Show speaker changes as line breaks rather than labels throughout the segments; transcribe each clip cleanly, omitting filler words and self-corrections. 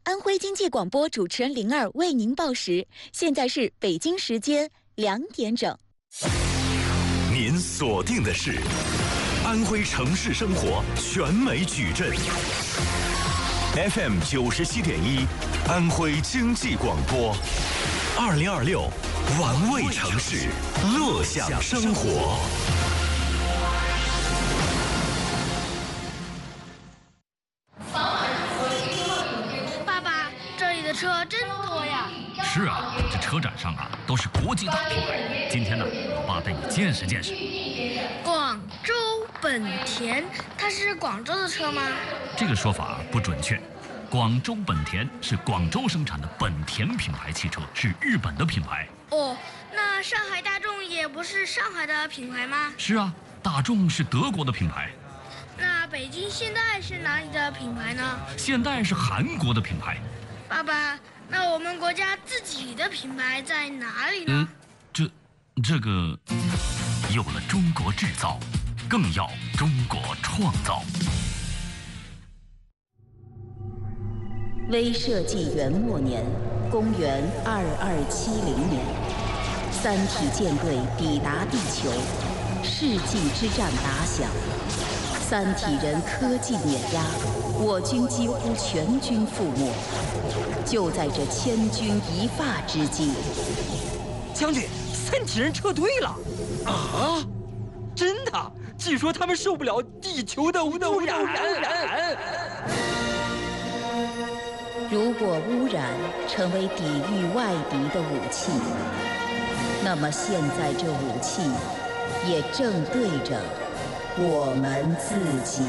安徽经济广播主持人灵儿为您报时，现在是北京时间2点整。
您锁定的是安徽城市生活全美矩阵 FM 97.1，安徽经济广播，2026玩味城市，乐享生活。
爸爸，这里的车真多呀！
是啊，这车展上啊都是国际大品牌。今天呢，老爸带你见识见识。
广州本田，它是广州的车吗？
这个说法不准确。广州本田是广州生产的本田品牌汽车，是日本的品牌。
哦，那上海大众也不是上海的品牌吗？
是啊，大众是德国的品牌。
那北京现代是哪里的品牌呢？
现代是韩国的品牌。
爸爸，那我们国家自己的品牌在哪里呢？
这个，有了中国制造，更要中国创造。
微社纪元末年，公元2270年，三体舰队抵达地球，世纪之战打响，三体人科技碾压，我军几乎全军覆没。就在这千钧一发之际，
将军，三体人撤退了！啊，真的？据说他们受不了地球的污染。
如果污染成为抵御外敌的武器，那么现在这武器也正对着我们自己。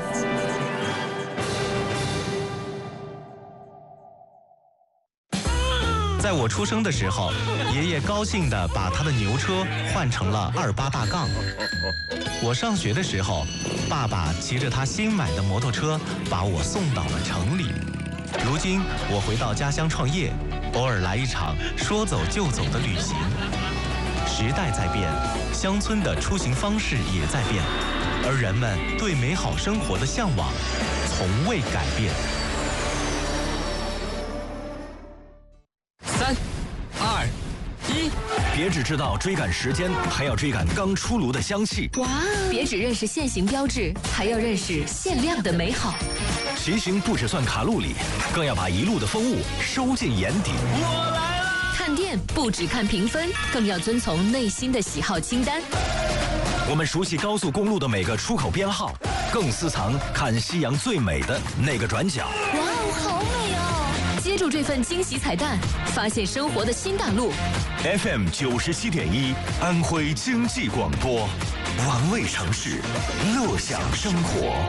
在我出生的时候，爷爷高兴地把他的牛车换成了28大杠。我上学的时候，爸爸骑着他新买的摩托车把我送到了城里。如今我回到家乡创业，偶尔来一场说走就走的旅行。时代在变，乡村的出行方式也在变，而人们对美好生活的向往从未改变。
3、2、1，
别只知道追赶时间，还要追赶刚出炉的香气。
哇！别只认识现行标志，还要认识限量的美好。
骑行不只算卡路里，更要把一路的风物收进眼底。
我来了！
看店不只看评分，更要遵从内心的喜好清单。
我们熟悉高速公路的每个出口编号，更私藏看夕阳最美的那个转角。
哇哦，好美哦！接住这份惊喜彩蛋，发现生活的新大陆。
FM 97.1，安徽经济广播，玩味城市，乐享生活。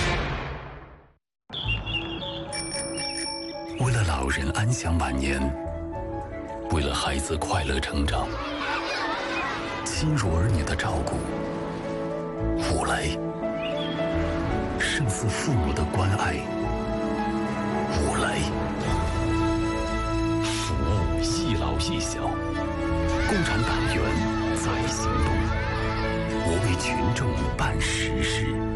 为了老人安享晚年，为了孩子快乐成长，亲如儿女的照顾，五雷胜似父母的关爱。五雷服务一老一小，共产党员在行动，我为群众办实事。